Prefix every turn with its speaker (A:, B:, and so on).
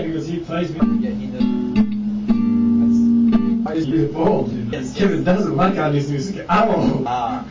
A: Yeah, because he plays me.
B: Yeah, he does.
A: I just be involved. Kevin doesn't like all this music at all.